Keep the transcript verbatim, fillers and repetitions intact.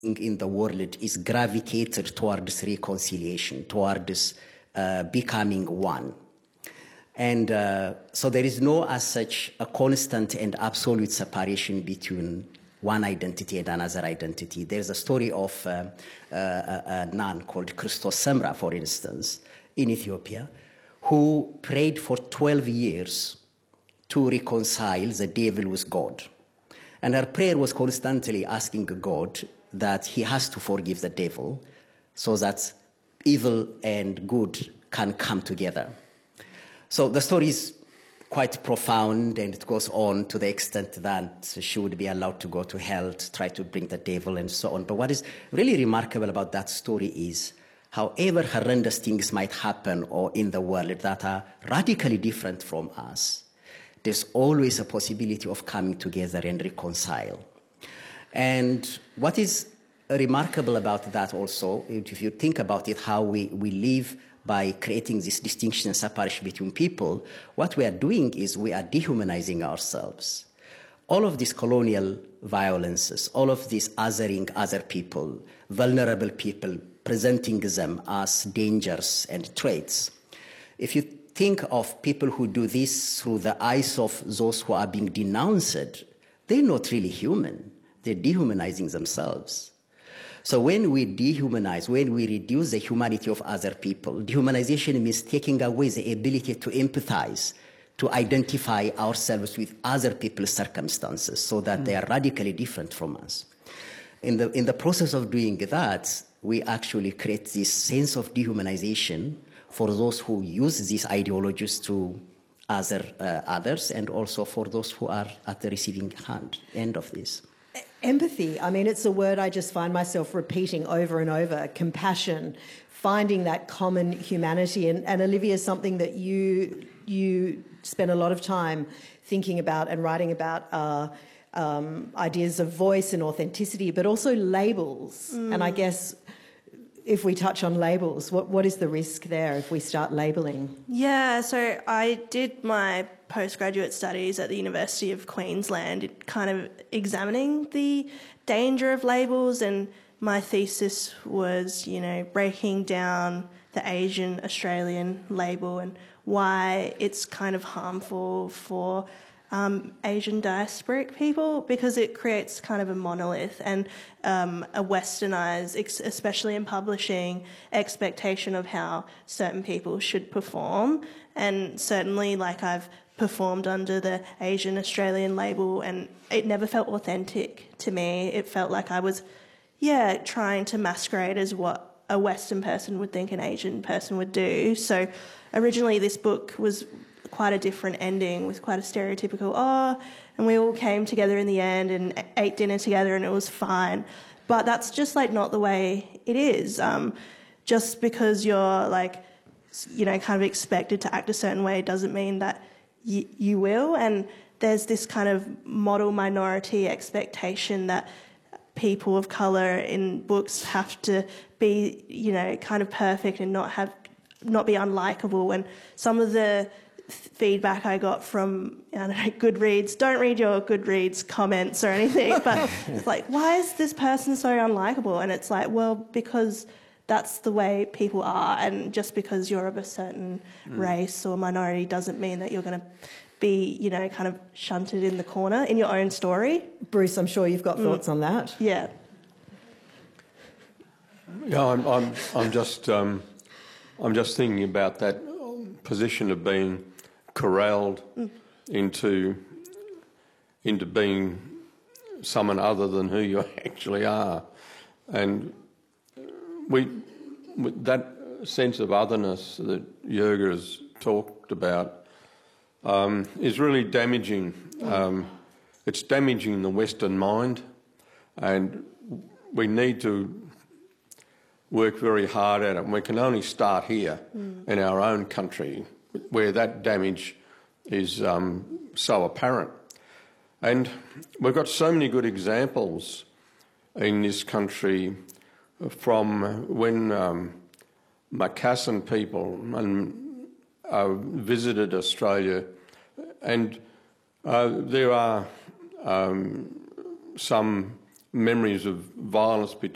in the world is gravitated towards reconciliation, towards uh, becoming one. And uh, so there is no, as such, a constant and absolute separation between one identity and another identity. There's a story of uh, uh, a, a nun called Christos Semra, for instance, in Ethiopia, who prayed for twelve years to reconcile the devil with God. And her prayer was constantly asking God that he has to forgive the devil so that evil and good can come together. So the story is quite profound, and it goes on to the extent that she would be allowed to go to hell, to try to bring the devil and so on. But what is really remarkable about that story is, however horrendous things might happen or in the world that are radically different from us, there's always a possibility of coming together and reconcile. And what is remarkable about that also, if you think about it, how we, we live by creating this distinction and separation between people, what we are doing is we are dehumanizing ourselves. All of these colonial violences, all of this othering other people, vulnerable people, presenting them as dangers and threats. If you think of people who do this through the eyes of those who are being denounced, they're not really human. They're dehumanizing themselves. So when we dehumanize, when we reduce the humanity of other people, dehumanization means taking away the ability to empathize, to identify ourselves with other people's circumstances so that mm. they are radically different from us. In the, in the process of doing that, we actually create this sense of dehumanization for those who use these ideologies to other uh, others, and also for those who are at the receiving hand, end of this. Empathy, I mean, it's a word I just find myself repeating over and over. Compassion, finding that common humanity. And, and Olivia, something that you you spend a lot of time thinking about and writing about are um, ideas of voice and authenticity, but also labels. Mm. And I guess if we touch on labels, what, what is the risk there if we start labelling? Yeah, so I did my postgraduate studies at the University of Queensland, kind of examining the danger of labels, and my thesis was, you know, breaking down the Asian Australian label and why it's kind of harmful for um, Asian diasporic people, because it creates kind of a monolith and um, a westernised, especially in publishing, expectation of how certain people should perform. And certainly, like, I've performed under the Asian Australian label, and it never felt authentic to me. It felt like I was, yeah, trying to masquerade as what a Western person would think an Asian person would do. So originally this book was quite a different ending, with quite a stereotypical, oh, and we all came together in the end and ate dinner together and it was fine. But that's just, like, not the way it is. Um, just because you're, like, you know, kind of expected to act a certain way doesn't mean that y- you will. And there's this kind of model minority expectation that people of colour in books have to be, you know, kind of perfect and not have, not be unlikable. And some of the feedback I got from, I don't know, Goodreads, don't read your Goodreads comments or anything, but it's like, why is this person so unlikable? And it's like, well, because that's the way people are, and just because you're of a certain mm. race or minority doesn't mean that you're going to be, you know, kind of shunted in the corner in your own story. Bruce, I'm sure you've got mm. thoughts on that. Yeah. Yeah, I'm, I'm, I'm just, um, I'm just thinking about that position of being corralled mm. into, into being someone other than who you actually are, and we, that sense of otherness that Jürgen has talked about um, is really damaging. Um, it's damaging the Western mind, and we need to work very hard at it. And we can only start here mm. in our own country, where that damage is um, so apparent. And we've got so many good examples in this country from when um, Macassan people and, uh, visited Australia, and uh, there are um, some memories of violence between